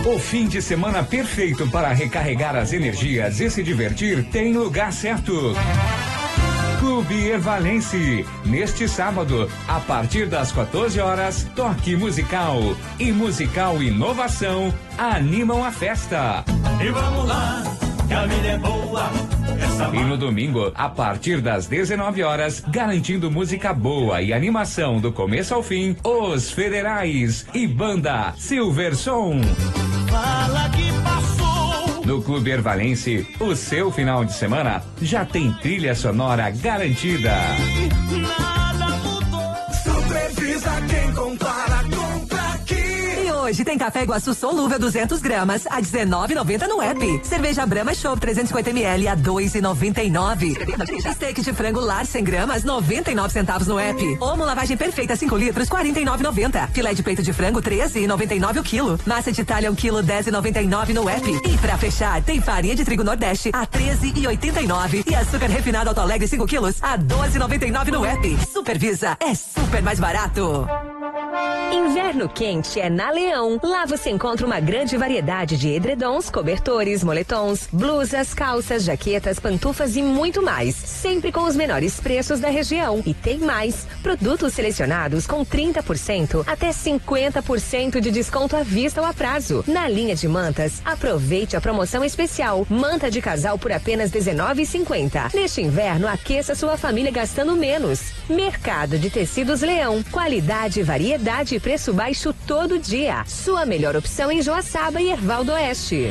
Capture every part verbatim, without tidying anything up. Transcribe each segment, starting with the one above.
O fim de semana perfeito para recarregar as energias e se divertir tem lugar certo. Clube Ervalense, neste sábado, a partir das quatorze horas, toque musical e musical inovação animam a festa. E vamos lá, que a vida é boa. E no domingo, a partir das dezenove horas, garantindo música boa e animação do começo ao fim, Os Federais e banda Silverson. Fala que passou. No Clube Ervalense, o seu final de semana já tem trilha sonora garantida. Nada mudou. Supervisa quem compara, compra aqui. E hoje tem café Iguaçu solúvel duzentos gramas a dezenove e noventa no app. Cerveja Brahma Chopp trezentos e cinquenta mililitros a dois e noventa e nove. Steak de frango lar cem gramas noventa e nove centavos no app. Omo lavagem perfeita cinco litros quarenta e nove e noventa. Filé de peito de frango treze e noventa e nove o quilo. Massa de talha um quilo dez e noventa e nove no app. E pra fechar tem farinha de trigo Nordeste a treze e oitenta e nove e açúcar refinado Alto Alegre cinco quilos a doze e noventa e nove no app. Supervisa, é super mais barato. Inverno quente é na Leão. Lá você encontra uma grande variedade de edredons, cobertores, moletons, blusas, calças, jaquetas, pantufas e muito mais. Sempre com os menores preços da região. E tem mais. Produtos selecionados com trinta por cento até cinquenta por cento de desconto à vista ou a prazo. Na linha de mantas, aproveite a promoção especial. Manta de casal por apenas dezenove reais e cinquenta centavos. Neste inverno, aqueça sua família gastando menos. Mercado de Tecidos Leão. Qualidade, variedade e preço baixo todo dia. Sua melhor opção em Joaçaba e Erval do Oeste.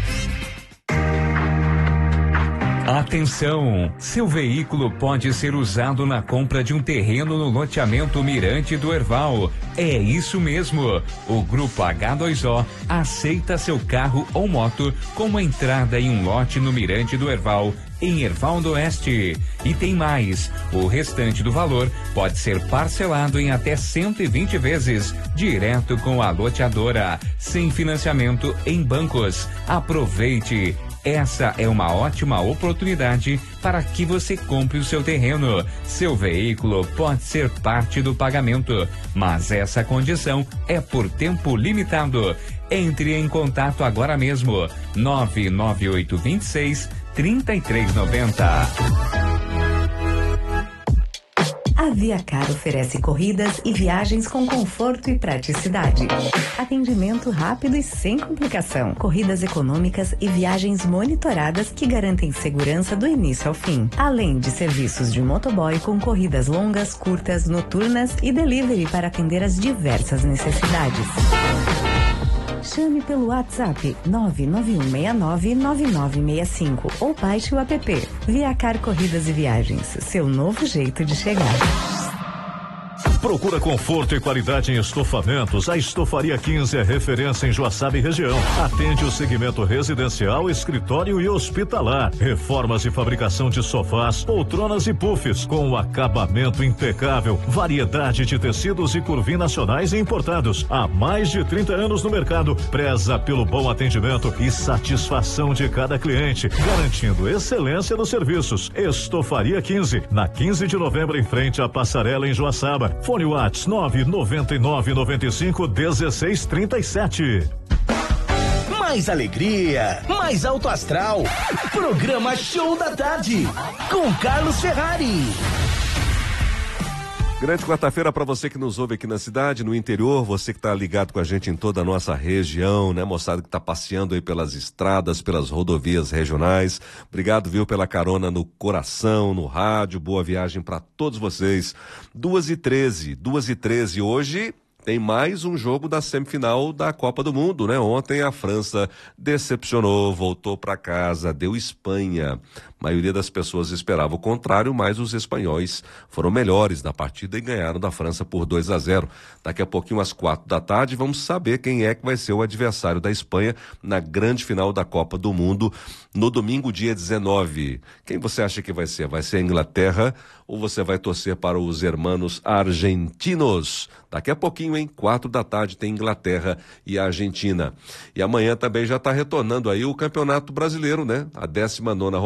Atenção! Seu veículo pode ser usado na compra de um terreno no loteamento Mirante do Erval. É isso mesmo! O Grupo agá dois ó aceita seu carro ou moto como entrada em um lote no Mirante do Erval, em Erval do Oeste. E tem mais, o restante do valor pode ser parcelado em até cento e vinte vezes, direto com a loteadora, sem financiamento em bancos. Aproveite! Essa é uma ótima oportunidade para que você compre o seu terreno. Seu veículo pode ser parte do pagamento, mas essa condição é por tempo limitado. Entre em contato agora mesmo. nove nove oito dois seis, três três nove zero. A ViaCar oferece corridas e viagens com conforto e praticidade. Atendimento rápido e sem complicação. Corridas econômicas e viagens monitoradas que garantem segurança do início ao fim. Além de serviços de motoboy com corridas longas, curtas, noturnas e delivery para atender as diversas necessidades. Chame pelo WhatsApp nove nove um seis nove, nove nove seis cinco ou baixe o app. ViaCar Corridas e Viagens, seu novo jeito de chegar. Procura conforto e qualidade em estofamentos. A Estofaria quinze é referência em Joaçaba e região. Atende o segmento residencial, escritório e hospitalar. Reformas e fabricação de sofás, poltronas e puffs com um acabamento impecável. Variedade de tecidos e curvim nacionais e importados. Há mais de trinta anos no mercado. Preza pelo bom atendimento e satisfação de cada cliente, garantindo excelência nos serviços. Estofaria quinze, na quinze de novembro, em frente à Passarela, em Joaçaba. Fone Whats nove nove nove nove cinco um seis três sete. Mais alegria, mais alto astral. Programa Show da Tarde com Carlos Ferrari. Grande quarta-feira para você que nos ouve aqui na cidade, no interior, você que está ligado com a gente em toda a nossa região, né, moçada que está passeando aí pelas estradas, pelas rodovias regionais. Obrigado, viu, pela carona no coração, no rádio. Boa viagem para todos vocês. duas e treze, duas e treze hoje. Tem mais um jogo da semifinal da Copa do Mundo, né? Ontem a França decepcionou, voltou para casa, deu Espanha. A maioria das pessoas esperava o contrário, mas os espanhóis foram melhores na partida e ganharam da França por dois a zero. Daqui a pouquinho, às quatro da tarde, vamos saber quem é que vai ser o adversário da Espanha na grande final da Copa do Mundo, no domingo, dia dezenove. Quem você acha que vai ser? Vai ser a Inglaterra ou você vai torcer para os hermanos argentinos? Daqui a pouquinho, hein? Quatro da tarde tem Inglaterra e Argentina. E amanhã também já está retornando aí o Campeonato Brasileiro, né? A décima nona rodada.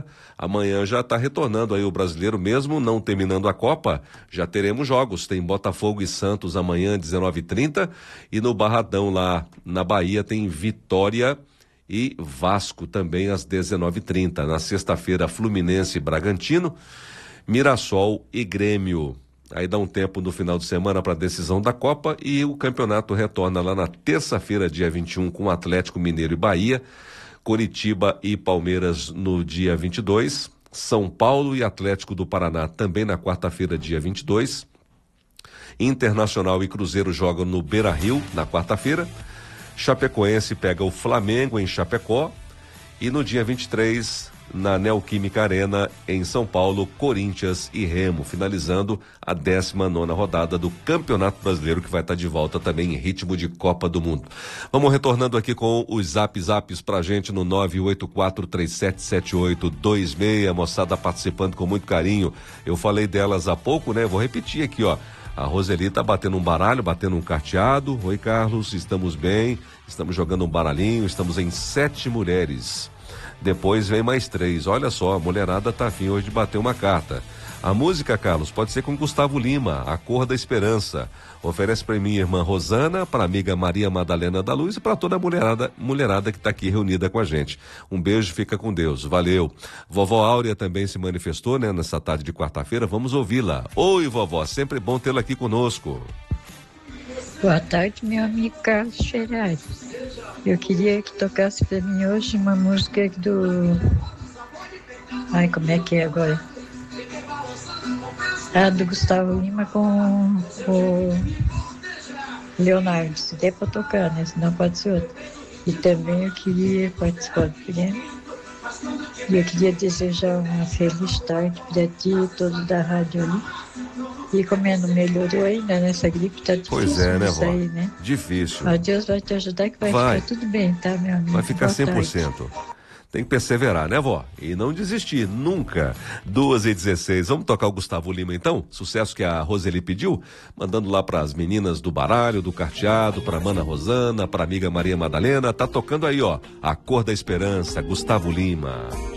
quinta-feira. Amanhã já está retornando aí o brasileiro, mesmo não terminando a Copa, já teremos jogos. Tem Botafogo e Santos amanhã, dezenove e trinta, e no Barradão lá na Bahia tem Vitória e Vasco também às dezenove e trinta. Na sexta-feira, Fluminense e Bragantino, Mirassol e Grêmio. Aí dá um tempo no final de semana para a decisão da Copa e o campeonato retorna lá na terça-feira, dia vinte e um, com Atlético Mineiro e Bahia, Coritiba e Palmeiras no dia vinte e dois, São Paulo e Atlético do Paraná também na quarta-feira, dia vinte e dois, Internacional e Cruzeiro jogam no Beira-Rio na quarta-feira, Chapecoense pega o Flamengo em Chapecó e no dia vinte e três, na Neoquímica Arena, em São Paulo, Corinthians e Remo, finalizando a décima nona rodada do Campeonato Brasileiro, que vai estar de volta também em ritmo de Copa do Mundo. Vamos retornando aqui com os zap zaps pra gente no nove oito quatro três sete sete oito dois seis, moçada participando com muito carinho. Eu falei delas há pouco, né? Vou repetir aqui, ó. A Roseli tá batendo um baralho, batendo um carteado. Oi, Carlos, estamos bem, estamos jogando um baralhinho, estamos em sete mulheres. Depois vem mais três. Olha só, a mulherada tá afim hoje de bater uma carta. A música, Carlos, pode ser com Gustavo Lima, A Cor da Esperança. Oferece para minha irmã Rosana, para amiga Maria Madalena da Luz e para toda a mulherada, mulherada que tá aqui reunida com a gente. Um beijo, fica com Deus. Valeu. Vovó Áurea também se manifestou, né, nessa tarde de quarta-feira. Vamos ouvi-la. Oi, vovó, sempre bom tê-la aqui conosco. Boa tarde, meu amigo Carlos Ferrari. Eu queria que tocasse para mim hoje uma música do... Ai, como é que é agora? Ah, do Gustavo Lima com o Leonardo. Se der para tocar, né? Senão pode ser outro. E também eu queria participar do programa. E eu queria desejar uma feliz tarde para ti e todos da rádio ali. E como é, não melhorou ainda nessa gripe, tá difícil. Pois é, né, vó? Aí, né? Difícil. Mas Deus vai te ajudar que vai, vai. ficar tudo bem, tá, meu amigo? Vai ficar Boa cem por cento. tarde. Tem que perseverar, né, vó? E não desistir, nunca. duas e dezesseis. Vamos tocar o Gustavo Lima, então? Sucesso que a Roseli pediu? Mandando lá para as meninas do baralho, do carteado, para Mana Rosana, para amiga Maria Madalena. Tá tocando aí, ó. A Cor da Esperança, Gustavo Lima.